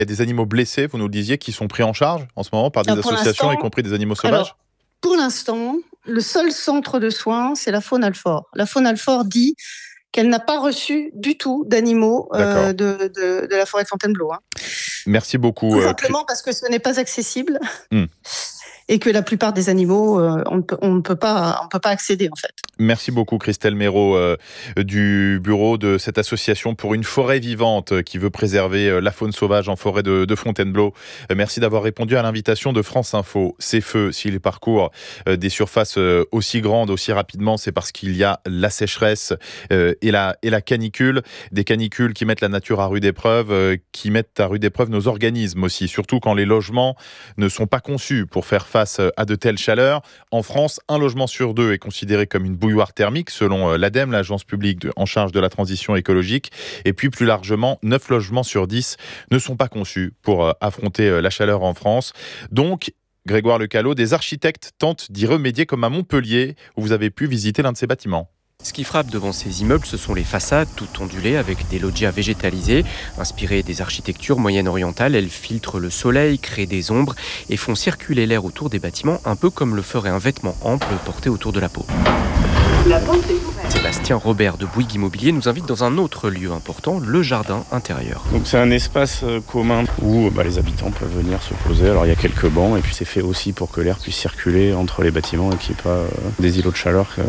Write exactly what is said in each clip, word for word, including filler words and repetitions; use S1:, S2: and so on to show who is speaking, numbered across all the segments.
S1: Il y a des animaux blessés, vous nous le disiez, qui sont pris en charge en ce moment par des
S2: Alors, pour
S1: associations, y
S2: l'instant-
S1: compris des animaux sauvages.
S2: Alors, pour l'instant, le seul centre de soins, c'est la Faune Alfort. La Faune Alfort dit qu'elle n'a pas reçu du tout d'animaux euh, de, de, de la forêt de Fontainebleau. Hein.
S1: Merci beaucoup.
S2: Tout
S1: euh,
S2: simplement parce que ce n'est pas accessible.
S1: Hmm.
S2: Et que la plupart des animaux, euh, on ne peut, on ne peut pas, on peut pas accéder en fait.
S1: Merci beaucoup Christelle Méraud euh, du bureau de cette association pour une forêt vivante euh, qui veut préserver euh, la faune sauvage en forêt de, de Fontainebleau. Euh, merci d'avoir répondu à l'invitation de France Info. Ces feux, s'ils parcourent euh, des surfaces euh, aussi grandes, aussi rapidement, c'est parce qu'il y a la sécheresse euh, et, la, et la canicule. Des canicules qui mettent la nature à rude épreuve, euh, qui mettent à rude épreuve nos organismes aussi, surtout quand les logements ne sont pas conçus pour faire face à de telles chaleurs. En France, un logement sur deux est considéré comme une bouilloire thermique, selon l'ADEME, l'agence publique en charge de la transition écologique. Et puis, plus largement, neuf logements sur dix ne sont pas conçus pour affronter la chaleur en France. Donc, Grégoire Lecalot, des architectes tentent d'y remédier, comme à Montpellier, où vous avez pu visiter l'un de ces bâtiments.
S3: Ce qui frappe devant ces immeubles, ce sont les façades, toutes ondulées avec des loggias végétalisés. Inspirées des architectures moyen-orientales, elles filtrent le soleil, créent des ombres et font circuler l'air autour des bâtiments, un peu comme le ferait un vêtement ample porté autour de la peau.
S4: La porte est ouverte.
S3: Sébastien Robert de Bouygues Immobilier nous invite dans un autre lieu important, le jardin intérieur.
S5: Donc c'est un espace commun où bah, les habitants peuvent venir se poser. Alors il y a quelques bancs et puis c'est fait aussi pour que l'air puisse circuler entre les bâtiments et qu'il n'y ait pas euh, des îlots de chaleur euh,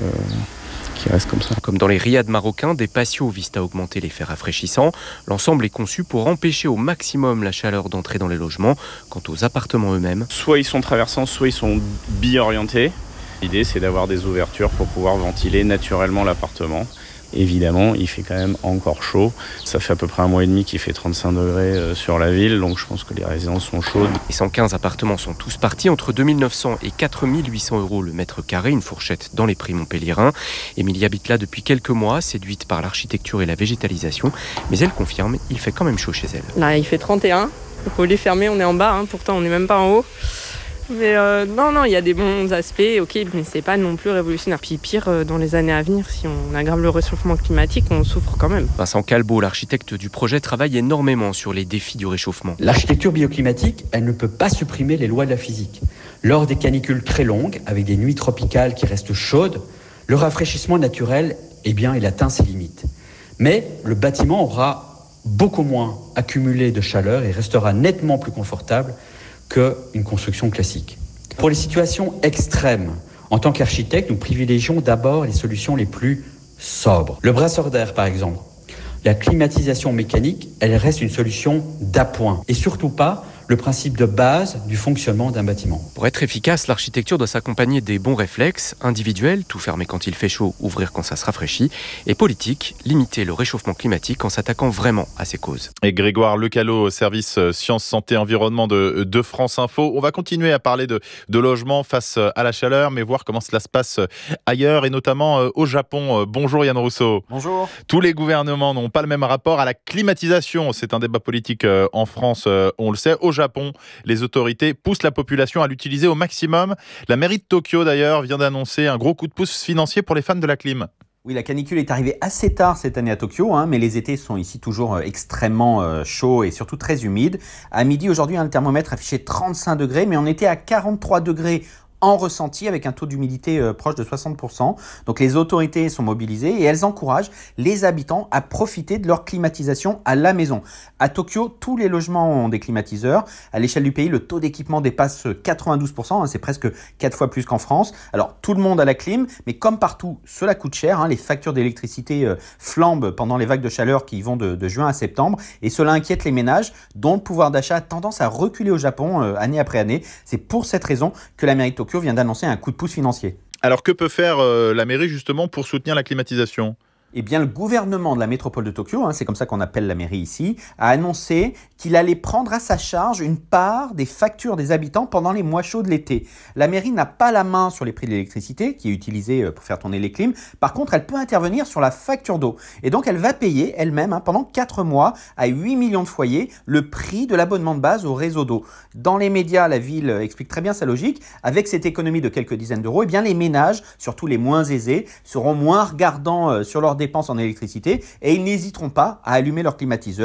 S5: qui restent comme ça.
S3: Comme dans les riads marocains, des patios visent à augmenter l'effet rafraîchissant. L'ensemble est conçu pour empêcher au maximum la chaleur d'entrer dans les logements. Quant aux appartements eux-mêmes,
S5: soit ils sont traversants, soit ils sont bi-orientés. L'idée, c'est d'avoir des ouvertures pour pouvoir ventiler naturellement l'appartement. Évidemment, il fait quand même encore chaud. Ça fait à peu près un mois et demi qu'il fait trente-cinq degrés sur la ville, donc je pense que les résidences sont chaudes.
S3: Les cent quinze appartements sont tous partis entre deux mille neuf cents et quatre mille huit cents euros le mètre carré, une fourchette dans les prix montpelliérains. Émilie habite là depuis quelques mois, séduite par l'architecture et la végétalisation, mais elle confirme, il fait quand même chaud chez elle.
S6: Là, il fait trente et un. Il faut les fermer, on est en bas, hein, pourtant on n'est même pas en haut. Mais euh, non, non, il y a des bons aspects, ok, mais c'est pas non plus révolutionnaire. Puis pire, euh, dans les années à venir, si on aggrave le réchauffement climatique, on souffre quand même.
S3: Vincent Calbeau, l'architecte du projet, travaille énormément sur les défis du réchauffement.
S7: L'architecture bioclimatique, elle ne peut pas supprimer les lois de la physique. Lors des canicules très longues, avec des nuits tropicales qui restent chaudes, le rafraîchissement naturel, eh bien, il atteint ses limites. Mais le bâtiment aura beaucoup moins accumulé de chaleur et restera nettement plus confortable qu'une construction classique. Pour les situations extrêmes, en tant qu'architecte, nous privilégions d'abord les solutions les plus sobres. Le brasseur d'air, par exemple. La climatisation mécanique, elle reste une solution d'appoint. Et surtout pas le principe de base du fonctionnement d'un bâtiment.
S3: Pour être efficace, l'architecture doit s'accompagner des bons réflexes individuels, tout fermer quand il fait chaud, ouvrir quand ça se rafraîchit, et politique, limiter le réchauffement climatique en s'attaquant vraiment à ses causes.
S1: Et Grégoire Lecalot, service Sciences, Santé, Environnement de, de France Info. On va continuer à parler de, de logement face à la chaleur, mais voir comment cela se passe ailleurs, et notamment au Japon. Bonjour Yann Rousseau.
S8: Bonjour.
S1: Tous les gouvernements n'ont pas le même rapport à la climatisation. C'est un débat politique en France, on le sait. Au Japon, les autorités poussent la population à l'utiliser au maximum. La mairie de Tokyo, d'ailleurs, vient d'annoncer un gros coup de pouce financier pour les fans de la clim.
S8: Oui, la canicule est arrivée assez tard cette année à Tokyo, hein, mais les étés sont ici toujours extrêmement euh, chauds et surtout très humides. À midi, aujourd'hui, hein, le thermomètre affichait trente-cinq degrés, mais on était à quarante-trois degrés en ressenti avec un taux d'humidité euh, proche de soixante pour cent. Donc les autorités sont mobilisées et elles encouragent les habitants à profiter de leur climatisation à la maison. À Tokyo, tous les logements ont des climatiseurs. À l'échelle du pays, le taux d'équipement dépasse quatre-vingt-douze pour cent, hein, c'est presque quatre fois plus qu'en France. Alors tout le monde a la clim, mais comme partout, cela coûte cher. Hein, les factures d'électricité euh, flambent pendant les vagues de chaleur qui vont de, de juin à septembre et cela inquiète les ménages dont le pouvoir d'achat a tendance à reculer au Japon euh, année après année. C'est pour cette raison que la mairie de Tokyo vient d'annoncer un coup de pouce financier.
S1: Alors que peut faire euh, la mairie justement pour soutenir la climatisation ?
S8: Eh bien, le gouvernement de la métropole de Tokyo, hein, c'est comme ça qu'on appelle la mairie ici, a annoncé qu'il allait prendre à sa charge une part des factures des habitants pendant les mois chauds de l'été. La mairie n'a pas la main sur les prix de l'électricité, qui est utilisée pour faire tourner les clims. Par contre, elle peut intervenir sur la facture d'eau. Et donc, elle va payer elle-même, hein, pendant quatre mois, à huit millions de foyers, le prix de l'abonnement de base au réseau d'eau. Dans les médias, la ville explique très bien sa logique. Avec cette économie de quelques dizaines d'euros, eh bien, les ménages, surtout les moins aisés, seront moins regardants sur leurs dépenses en électricité et ils n'hésiteront pas à allumer leur climatiseur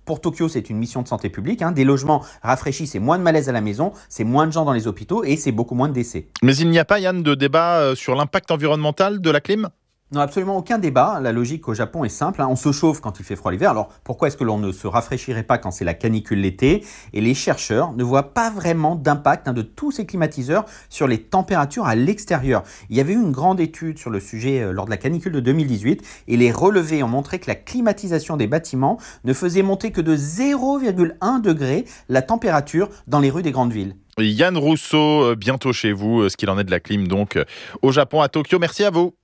S8: Pour Tokyo, c'est une mission de santé publique. Hein. Des logements rafraîchis, c'est moins de malaise à la maison, c'est moins de gens dans les hôpitaux et c'est beaucoup moins de décès.
S1: Mais il n'y a pas, Yann, de débat sur l'impact environnemental de la clim ?
S8: Non, absolument aucun débat. La logique au Japon est simple. Hein. On se chauffe quand il fait froid l'hiver. Alors, pourquoi est-ce que l'on ne se rafraîchirait pas quand c'est la canicule l'été ? Et les chercheurs ne voient pas vraiment d'impact hein, de tous ces climatiseurs sur les températures à l'extérieur. Il y avait eu une grande étude sur le sujet euh, lors de la canicule de deux mille dix-huit et les relevés ont montré que la climatisation des bâtiments ne faisait monter que de zéro virgule un degré la température dans les rues des grandes villes.
S1: Yann Rousseau, bientôt chez vous, ce qu'il en est de la clim donc au Japon, à Tokyo. Merci à vous.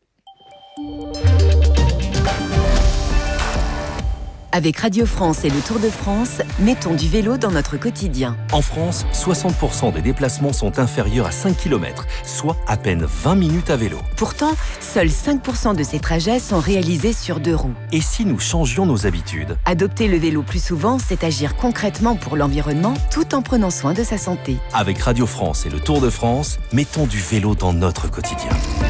S9: Avec Radio France et le Tour de France, mettons du vélo dans notre quotidien.
S10: En France, soixante pour cent des déplacements sont inférieurs à cinq kilomètres, soit à peine vingt minutes à vélo.
S9: Pourtant, seuls cinq pour cent de ces trajets sont réalisés sur deux roues.
S10: Et si nous changions nos habitudes ?
S9: Adopter le vélo plus souvent, c'est agir concrètement pour l'environnement tout en prenant soin de sa santé.
S10: Avec Radio France et le Tour de France, mettons du vélo dans notre quotidien.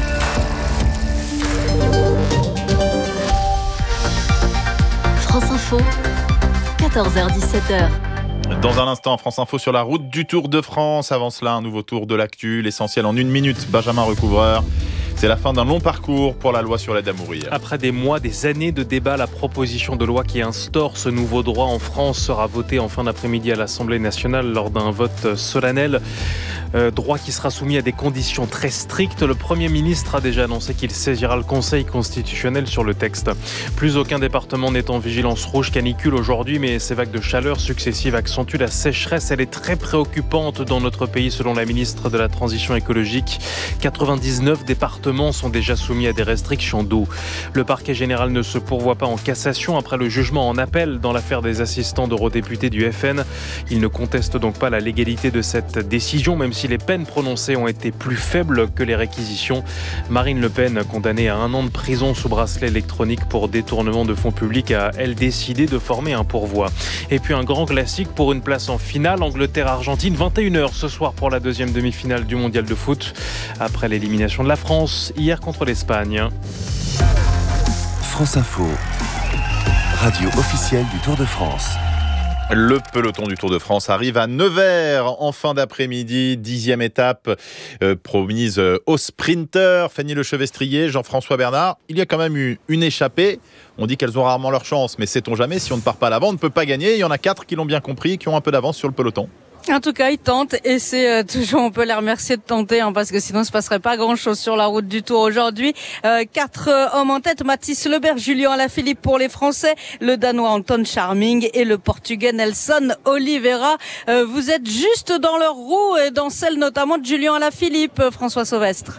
S11: France Info, quatorze heures dix-sept heures.
S1: Dans un instant, France Info sur la route du Tour de France. Avant cela, un nouveau tour de l'actu, l'essentiel en une minute. Benjamin Recouvreur. C'est la fin d'un long parcours pour la loi sur l'aide à mourir.
S12: Après des mois, des années de débat, la proposition de loi qui instaure ce nouveau droit en France sera votée en fin d'après-midi à l'Assemblée nationale lors d'un vote solennel. Euh, droit qui sera soumis à des conditions très strictes. Le Premier ministre a déjà annoncé qu'il saisira le Conseil constitutionnel sur le texte. Plus aucun département n'est en vigilance rouge canicule aujourd'hui, mais ces vagues de chaleur successives accentuent la sécheresse. Elle est très préoccupante dans notre pays selon la ministre de la Transition écologique. quatre-vingt-dix-neuf départements sont déjà soumis à des restrictions d'eau. Le parquet général ne se pourvoit pas en cassation après le jugement en appel dans l'affaire des assistants d'eurodéputés du F N. Il ne conteste donc pas la légalité de cette décision, même si les peines prononcées ont été plus faibles que les réquisitions. Marine Le Pen, condamnée à un an de prison sous bracelet électronique pour détournement de fonds publics, a, elle, décidé de former un pourvoi. Et puis un grand classique pour une place en finale, Angleterre-Argentine, vingt et une heures ce soir pour la deuxième demi-finale du mondial de foot. Après l'élimination de la France, hier contre l'Espagne.
S10: France Info, radio officielle du Tour de France.
S1: Le peloton du Tour de France arrive à Nevers en fin d'après-midi, dixième étape euh, promise euh, aux sprinteurs. Fanny Lechevestrier, Jean-François Bernard, il y a quand même eu une échappée. On dit qu'elles ont rarement leur chance, mais sait-on jamais, si on ne part pas à l'avant, on ne peut pas gagner. Il y en a quatre qui l'ont bien compris, qui ont un peu d'avance sur le peloton.
S13: En tout cas, ils tentent et c'est euh, toujours, on peut les remercier de tenter hein, parce que sinon, il ne se passerait pas grand-chose sur la route du Tour aujourd'hui. Euh, quatre euh, hommes en tête, Mathis Lebert, Julien Alaphilippe pour les Français, le Danois Anton Charming et le Portugais Nelson Oliveira. Euh, vous êtes juste dans leur roue et dans celle notamment de Julien Alaphilippe, François Sauvestre.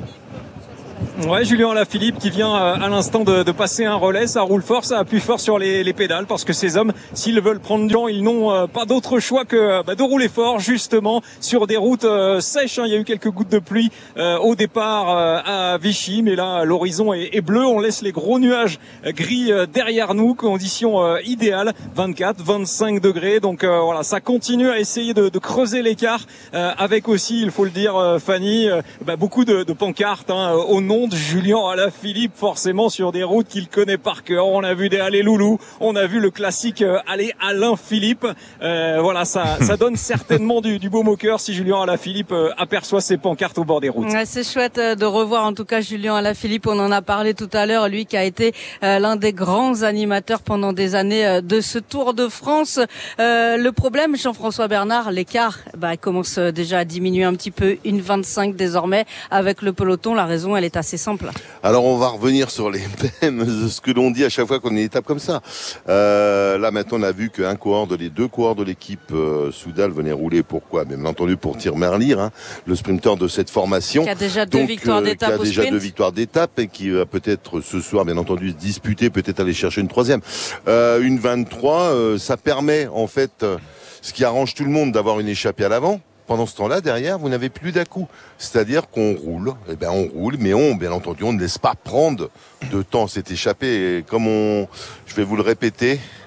S14: Ouais, Julien Alaphilippe qui vient à l'instant de, de passer un relais, ça roule fort, ça appuie fort sur les, les pédales parce que ces hommes, s'ils veulent prendre du temps, ils n'ont pas d'autre choix que bah, de rouler fort justement sur des routes euh, sèches. Hein. Il y a eu quelques gouttes de pluie euh, au départ euh, à Vichy, mais là l'horizon est, est bleu, on laisse les gros nuages gris euh, derrière nous, conditions euh, idéales, vingt-quatre, vingt-cinq degrés. Donc euh, voilà, ça continue à essayer de, de creuser l'écart euh, avec aussi, il faut le dire, euh, Fanny, euh, bah, beaucoup de, de pancartes hein, au nom de Julien Alaphilippe, forcément sur des routes qu'il connaît par cœur. On a vu des Allez Loulou, on a vu le classique euh, Allez Alain Philippe. Euh, voilà, ça, ça donne certainement du, du baume au cœur si Julien Alaphilippe euh, aperçoit ces pancartes au bord des routes.
S13: Ouais, c'est chouette de revoir en tout cas Julien Alaphilippe. On en a parlé tout à l'heure, lui qui a été euh, l'un des grands animateurs pendant des années euh, de ce Tour de France. Euh, le problème, Jean-François Bernard, l'écart bah, commence déjà à diminuer un petit peu, une vingt-cinq désormais avec le peloton. La raison, elle est assez simple.
S15: Alors on va revenir sur les mêmes de ce que l'on dit à chaque fois qu'on a une étape comme ça. Euh, là maintenant on a vu qu'un coureur de les deux coureurs de l'équipe euh, Soudal venait rouler. Pourquoi? Bien entendu pour Tim Merlier, hein, le sprinter de cette formation.
S13: Qui a déjà deux
S15: Donc,
S13: victoires
S15: euh,
S13: d'étape
S15: qui a
S13: au
S15: déjà
S13: sprint.
S15: deux victoires d'étape et qui va peut-être ce soir bien entendu se disputer, peut-être aller chercher une troisième. Euh, une vingt-trois, euh, ça permet en fait, euh, ce qui arrange tout le monde d'avoir une échappée à l'avant. Pendant ce temps-là, derrière, vous n'avez plus d'à-coups. C'est-à-dire qu'on roule, eh ben on roule, mais on, bien entendu, on ne laisse pas prendre de temps cette échappée. Et comme on, je vais vous le répéter,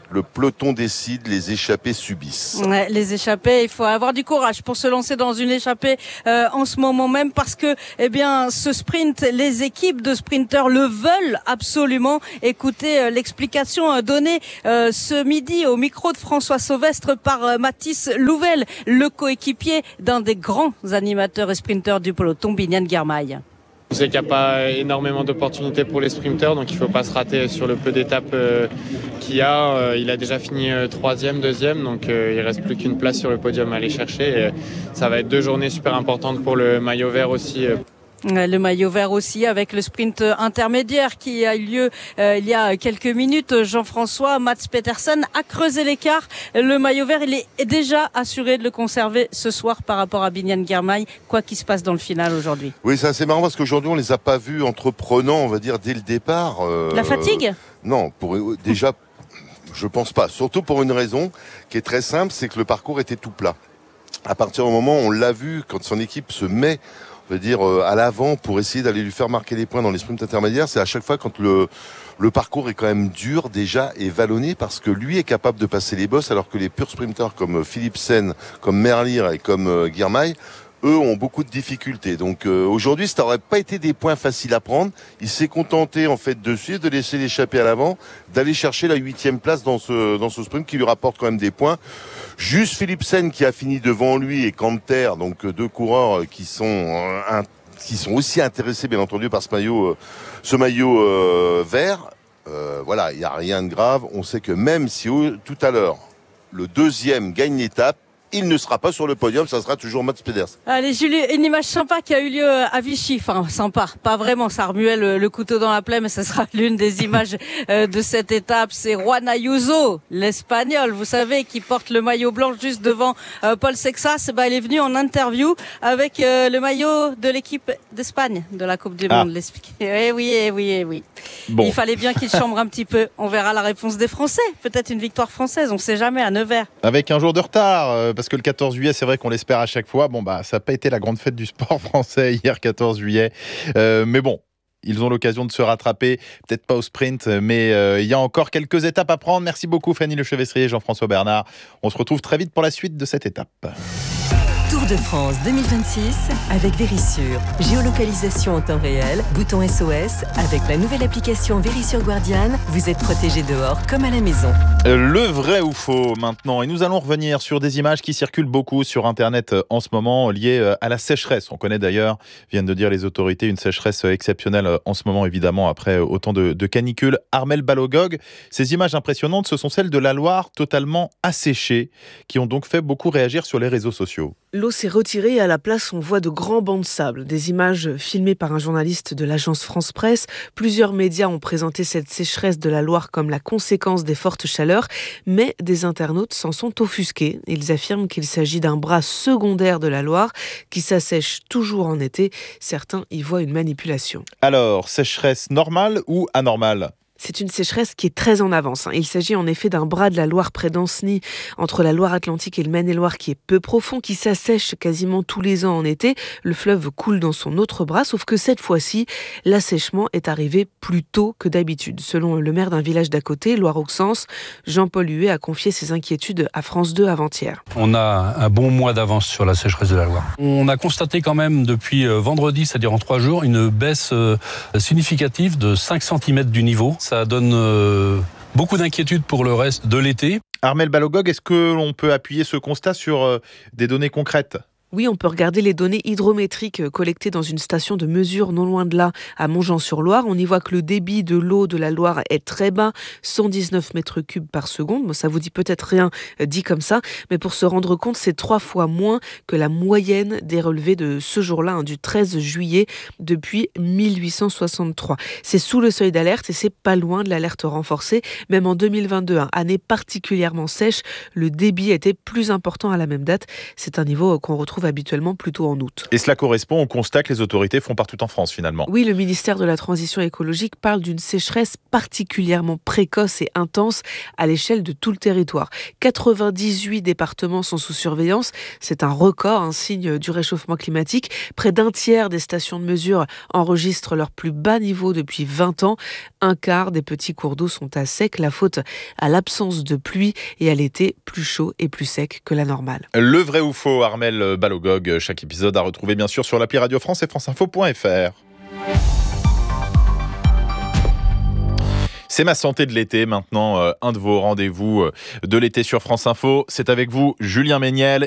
S15: le peloton décide, les échappés subissent.
S13: Ouais, les échappés, il faut avoir du courage pour se lancer dans une échappée euh, en ce moment même parce que, eh bien, ce sprint, les équipes de sprinteurs le veulent absolument. Écoutez euh, l'explication euh, donnée euh, ce midi au micro de François Sauvestre par euh, Mathis Louvel, le coéquipier d'un des grands animateurs et sprinteurs du peloton, Biniam Girmay.
S16: On sait qu'il n'y a pas énormément d'opportunités pour les sprinteurs, donc il ne faut pas se rater sur le peu d'étapes euh, qu'il y a. Euh, il a déjà fini euh, troisième, deuxième, donc euh, il ne reste plus qu'une place sur le podium à aller chercher. Et ça va être deux journées super importantes pour le maillot vert aussi. Euh.
S13: Le maillot vert aussi avec le sprint intermédiaire qui a eu lieu euh, il y a quelques minutes. Jean-François, Mats Petersen a creusé l'écart. Le maillot vert, il est déjà assuré de le conserver ce soir par rapport à Biniam Girmay, quoi qu'il se passe dans le final aujourd'hui.
S15: Oui, c'est assez marrant parce qu'aujourd'hui on les a pas vus entreprenants, on va dire, dès le départ. Euh,
S13: La fatigue ?
S15: Non, pour déjà, je pense pas. Surtout pour une raison qui est très simple, c'est que le parcours était tout plat. À partir du moment où on l'a vu, quand son équipe se met on va dire à l'avant pour essayer d'aller lui faire marquer des points dans les sprints intermédiaires, c'est à chaque fois quand le le parcours est quand même dur déjà et vallonné parce que lui est capable de passer les bosses alors que les purs sprinters comme Philipsen, comme Merlier et comme Girmay, eux ont beaucoup de difficultés. Donc euh, aujourd'hui, ça n'aurait pas été des points faciles à prendre. Il s'est contenté en fait de suivre, de laisser l'échapper à l'avant, d'aller chercher la huitième place dans ce dans ce sprint qui lui rapporte quand même des points. Juste Philipsen qui a fini devant lui et Canter, donc deux coureurs qui sont euh, un, qui sont aussi intéressés bien entendu par ce maillot euh, ce maillot euh, vert. Euh, voilà, il y a rien de grave. On sait que même si au, tout à l'heure le deuxième gagne l'étape, il ne sera pas sur le podium, ça sera toujours Mats Pedersen.
S13: Allez Julie, une image sympa qui a eu lieu à Vichy, enfin sympa, pas vraiment, ça remuait le, le couteau dans la plaie, mais ça sera l'une des images euh, de cette étape. C'est Juan Ayuso, l'Espagnol, vous savez, qui porte le maillot blanc juste devant euh, Paul Sexas. Bah, il est venu en interview avec euh, le maillot de l'équipe d'Espagne de la Coupe du
S1: ah.
S13: Monde. Eh oui, eh oui, eh oui. Bon. Il fallait bien qu'il chambre un petit peu. On verra la réponse des Français, peut-être une victoire française, on sait jamais, à Nevers.
S1: Avec un jour de retard, euh, parce que le quatorze juillet, c'est vrai qu'on l'espère à chaque fois. Bon, bah, ça n'a pas été la grande fête du sport français hier, quatorze juillet. Euh, mais bon, ils ont l'occasion de se rattraper. Peut-être pas au sprint, mais euh, il y a encore quelques étapes à prendre. Merci beaucoup, Fanny Lechevestrier et Jean-François Bernard. On se retrouve très vite pour la suite de cette étape.
S17: Tour de France deux mille vingt-six avec Verisure. Géolocalisation en temps réel, bouton S O S. Avec la nouvelle application Verisure Guardian, vous êtes protégé dehors comme à la maison.
S1: Le vrai ou faux maintenant. Et nous allons revenir sur des images qui circulent beaucoup sur Internet en ce moment liées à la sécheresse. On connaît d'ailleurs, viennent de dire les autorités, une sécheresse exceptionnelle en ce moment évidemment après autant de, de canicules. Armel Balogog, ces images impressionnantes, ce sont celles de la Loire totalement asséchée qui ont donc fait beaucoup réagir sur les réseaux sociaux.
S18: L'eau s'est retirée et à la place, on voit de grands bancs de sable. Des images filmées par un journaliste de l'agence France Presse. Plusieurs médias ont présenté cette sécheresse de la Loire comme la conséquence des fortes chaleurs, mais des internautes s'en sont offusqués. Ils affirment qu'il s'agit d'un bras secondaire de la Loire qui s'assèche toujours en été. Certains y voient une manipulation.
S1: Alors, sécheresse normale ou anormale ?
S18: C'est une sécheresse qui est très en avance. Il s'agit en effet d'un bras de la Loire près d'Ancenis, entre la Loire-Atlantique et le Maine-et-Loire, qui est peu profond, qui s'assèche quasiment tous les ans en été. Le fleuve coule dans son autre bras, sauf que cette fois-ci, l'assèchement est arrivé plus tôt que d'habitude. Selon le maire d'un village d'à côté, Loire-Auxence, Jean-Paul Huet a confié ses inquiétudes à France deux avant-hier.
S19: On a un bon mois d'avance sur la sécheresse de la Loire. On a constaté quand même depuis vendredi, c'est-à-dire en trois jours, une baisse significative de cinq centimètres du niveau. Ça donne euh, beaucoup d'inquiétude pour le reste de l'été.
S1: Armel Balogog, est-ce que l'on peut appuyer ce constat sur euh, des données concrètes ?
S18: Oui, on peut regarder les données hydrométriques collectées dans une station de mesure non loin de là, à Montjean-sur-Loire. On y voit que le débit de l'eau de la Loire est très bas, cent dix-neuf mètres cubes par seconde. Bon, ça vous dit peut-être rien dit comme ça, mais pour se rendre compte, c'est trois fois moins que la moyenne des relevés de ce jour-là, hein, du treize juillet, depuis mille huit cent soixante-trois. C'est sous le seuil d'alerte et c'est pas loin de l'alerte renforcée. Même en deux mille vingt-deux, hein, année particulièrement sèche, le débit était plus important à la même date. C'est un niveau qu'on retrouve retrouve habituellement plutôt en août.
S1: Et cela correspond au constat que les autorités font partout en France finalement.
S18: Oui, le ministère de la Transition écologique parle d'une sécheresse particulièrement précoce et intense à l'échelle de tout le territoire. quatre-vingt-dix-huit départements sont sous surveillance. C'est un record, un signe du réchauffement climatique. Près d'un tiers des stations de mesure enregistrent leur plus bas niveau depuis vingt ans. Un quart des petits cours d'eau sont à sec, la faute à l'absence de pluie et à l'été plus chaud et plus sec que la normale.
S1: Le vrai ou faux, Armelle Balogog. Chaque épisode à retrouver bien sûr sur l'appli Radio France et franceinfo point f r. C'est ma santé de l'été maintenant, euh, un de vos rendez-vous euh, de l'été sur France Info. C'est avec vous, Julien Méniel.